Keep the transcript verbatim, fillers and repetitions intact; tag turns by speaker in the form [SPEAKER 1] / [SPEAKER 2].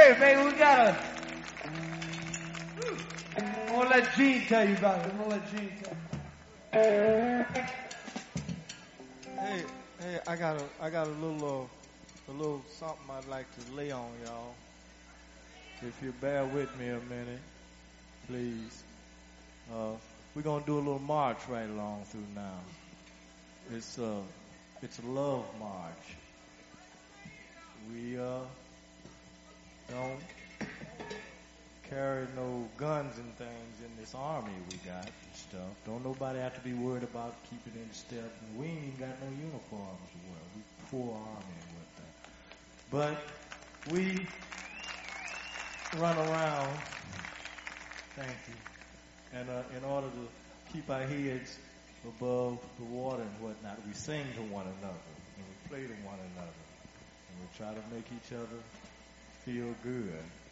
[SPEAKER 1] Hey, baby, we got a... I'm gonna let Gene tell you about it. I'm gonna let Gene tell you.
[SPEAKER 2] Hey, hey, I got a, I got a little, uh, a little something I'd like to lay on y'all. If you bear with me a minute, please. Uh, we're gonna do a little march right along through now. It's uh, it's a love march. We uh, don't carry no guns and things in this army we got and stuff. Don't nobody have to be worried about keeping in step. And we ain't even got no uniforms to wear. We full army with that. But we run around, thank you, and uh, in order to keep our heads above the water and whatnot, we sing to one another, and we play to one another, and we try to make each other feel good.